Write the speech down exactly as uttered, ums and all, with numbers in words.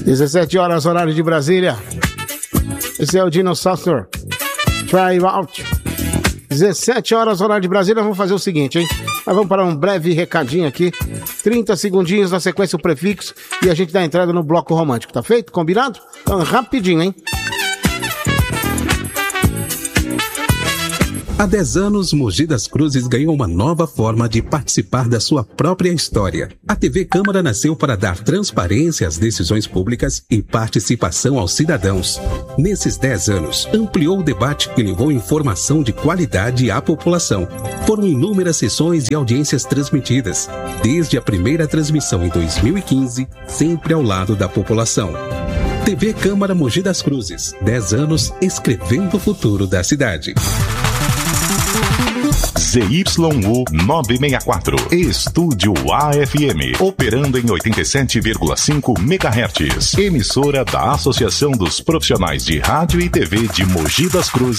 dezessete horas, horário de Brasília. Esse é o Dinossauro Try Out. dezessete horas, horário de Brasília. Vamos fazer o seguinte, hein? Nós vamos para um breve recadinho aqui. trinta segundinhos na sequência, o prefixo. E a gente dá entrada no bloco romântico. Tá feito? Combinado? Então, rapidinho, hein? Há dez anos, Mogi das Cruzes ganhou uma nova forma de participar da sua própria história. A T V Câmara nasceu para dar transparência às decisões públicas e participação aos cidadãos. Nesses dez anos, ampliou o debate e levou informação de qualidade à população. Foram inúmeras sessões e audiências transmitidas, desde a primeira transmissão em dois mil e quinze, sempre ao lado da população. T V Câmara Mogi das Cruzes, dez anos escrevendo o futuro da cidade. Z Y U novecentos e sessenta e quatro, Estúdio A F M, operando em oitenta e sete vírgula cinco megahertz, emissora da Associação dos Profissionais de Rádio e T V de Mogi das Cruzes.